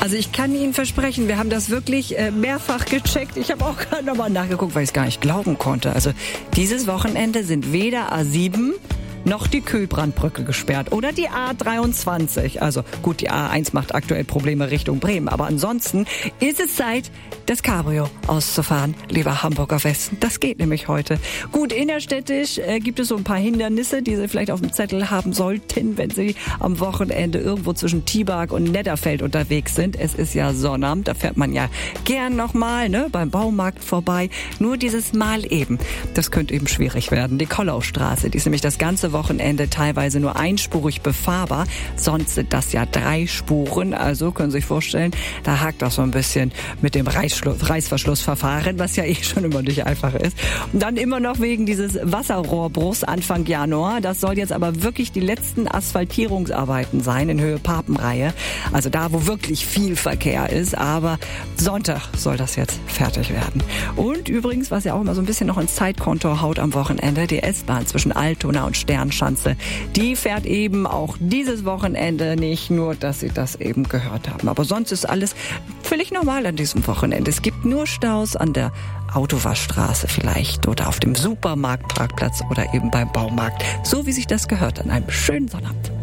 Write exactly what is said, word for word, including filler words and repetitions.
Also ich kann Ihnen versprechen, wir haben das wirklich äh, mehrfach gecheckt. Ich habe auch gerade nochmal nachgeguckt, weil ich es gar nicht glauben konnte. Also dieses Wochenende sind weder A sieben noch die Kühlbrandbrücke gesperrt oder die A dreiundzwanzig. Also gut, die A eins macht aktuell Probleme Richtung Bremen. Aber ansonsten ist es Zeit, das Cabrio auszufahren, lieber Hamburger Westen. Das geht nämlich heute. Gut, innerstädtisch äh, gibt es so ein paar Hindernisse, die Sie vielleicht auf dem Zettel haben sollten, wenn Sie am Wochenende irgendwo zwischen Tieberg und Netterfeld unterwegs sind. Es ist ja Sonnabend, da fährt man ja gern nochmal ne, beim Baumarkt vorbei. Nur dieses Mal eben, das könnte eben schwierig werden. Die Kollaustraße, die ist nämlich das ganze Wochenende teilweise nur einspurig befahrbar. Sonst sind das ja drei Spuren. Also können Sie sich vorstellen, da hakt das so ein bisschen mit dem Reißschluss, Reißverschlussverfahren, was ja eh schon immer nicht einfach ist. Und dann immer noch wegen dieses Wasserrohrbruchs Anfang Januar. Das soll jetzt aber wirklich die letzten Asphaltierungsarbeiten sein in Höhe Papenreihe. Also da, wo wirklich viel Verkehr ist. Aber Sonntag soll das jetzt fertig werden. Und übrigens, was ja auch immer so ein bisschen noch ins Zeitkonto haut am Wochenende, die S-Bahn zwischen Altona und Sternschanze. Die fährt eben auch dieses Wochenende nicht, nur dass Sie das eben gehört haben. Aber sonst ist alles völlig normal an diesem Wochenende. Es gibt nur Staus an der Autowaschstraße vielleicht oder auf dem Supermarktparkplatz oder eben beim Baumarkt. So wie sich das gehört an einem schönen Sonnabend.